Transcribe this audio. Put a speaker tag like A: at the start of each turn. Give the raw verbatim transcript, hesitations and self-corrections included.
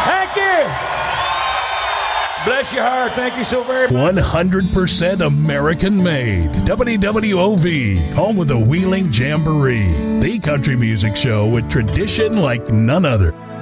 A: Thank you. Bless your heart. Thank you so very much.
B: one hundred percent American-made. W W O V, home of the Wheeling Jamboree. The country music show with tradition like none other.